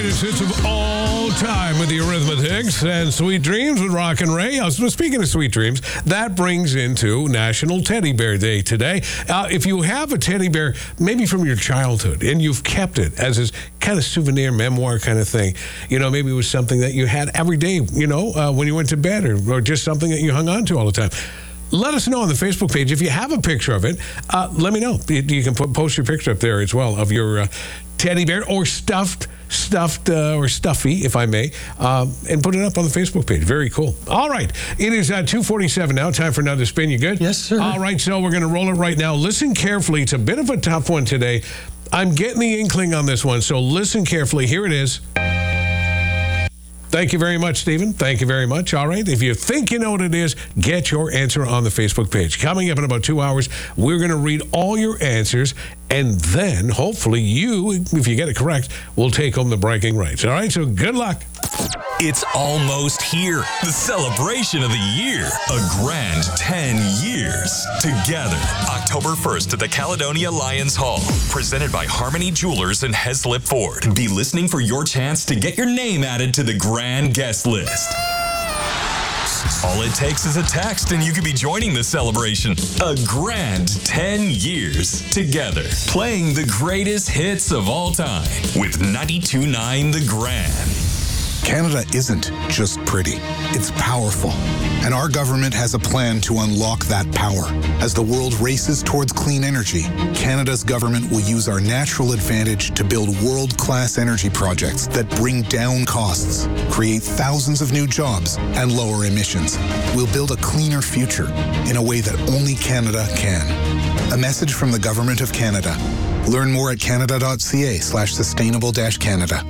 greatest hits of all time with the Arithmetics and Sweet Dreams with Rock and Ray. Speaking of sweet dreams, that brings into National Teddy Bear Day today. If you have a teddy bear, maybe from your childhood, and you've kept it as this kind of souvenir memoir kind of thing, maybe it was something that you had every day, when you went to bed, or just something that you hung on to all the time. Let us know on the Facebook page. If you have a picture of it, let me know. You can post your picture up there as well of your teddy bear or stuffed or stuffy, if I may, and put it up on the Facebook page. Very cool. All right. It is 2:47 now. Time for another spin. You good? Yes, sir. All right. So we're going to roll it right now. Listen carefully. It's a bit of a tough one today. I'm getting the inkling on this one, so listen carefully. Here it is. Thank you very much, Stephen. Thank you very much. All right. If you think you know what it is, get your answer on the Facebook page. Coming up in about 2 hours, we're going to read all your answers, and then hopefully you, if you get it correct, will take home the bragging rights. All right. So good luck. It's almost here. The celebration of the year. A grand 10 years together. October 1st at the Caledonia Lions Hall. Presented by Harmony Jewelers and Heslip Ford. Be listening for your chance to get your name added to the grand guest list. All it takes is a text and you could be joining the celebration. A grand 10 years together. Playing the greatest hits of all time with 92.9 The Grand. Canada isn't just pretty, it's powerful. And our government has a plan to unlock that power. As the world races towards clean energy, Canada's government will use our natural advantage to build world-class energy projects that bring down costs, create thousands of new jobs, and lower emissions. We'll build a cleaner future in a way that only Canada can. A message from the Government of Canada. Learn more at canada.ca/sustainable-Canada.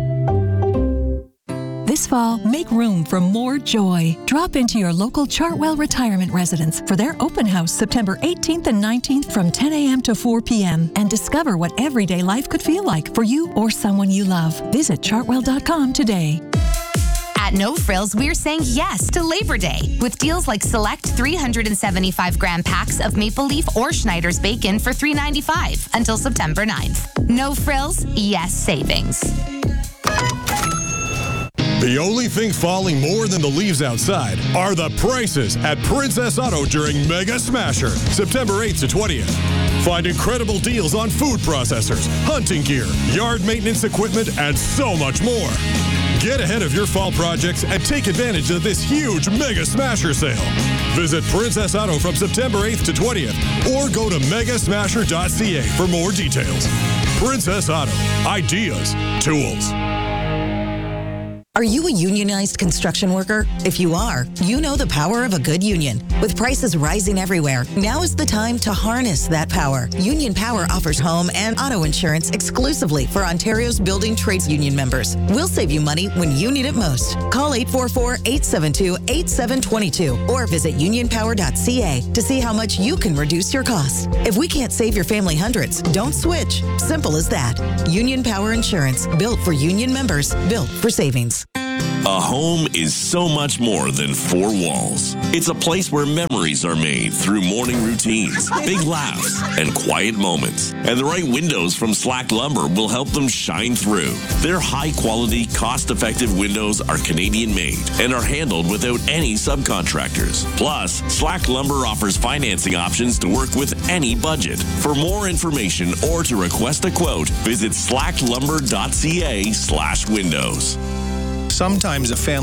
This fall, make room for more joy. Drop into your local Chartwell Retirement Residence for their open house September 18th and 19th from 10 a.m. to 4 p.m. and discover what everyday life could feel like for you or someone you love. Visit chartwell.com today. At No Frills, we're saying yes to Labor Day with deals like select 375-gram packs of Maple Leaf or Schneider's bacon for $3.95 until September 9th. No Frills, yes savings. The only thing falling more than the leaves outside are the prices at Princess Auto during Mega Smasher, September 8th to 20th. Find incredible deals on food processors, hunting gear, yard maintenance equipment, and so much more. Get ahead of your fall projects and take advantage of this huge Mega Smasher sale. Visit Princess Auto from September 8th to 20th or go to megasmasher.ca for more details. Princess Auto. Ideas. Tools. Are you a unionized construction worker? If you are, you know the power of a good union. With prices rising everywhere, now is the time to harness that power. Union Power offers home and auto insurance exclusively for Ontario's building trades union members. We'll save you money when you need it most. Call 844-872-8722 or visit unionpower.ca to see how much you can reduce your costs. If we can't save your family hundreds, don't switch. Simple as that. Union Power Insurance, built for union members, built for savings. A home is so much more than four walls. It's a place where memories are made through morning routines, big laughs, and quiet moments. And the right windows from Slack Lumber will help them shine through. Their high-quality, cost-effective windows are Canadian-made and are handled without any subcontractors. Plus, Slack Lumber offers financing options to work with any budget. For more information or to request a quote, visit slacklumber.ca/windows. Sometimes a family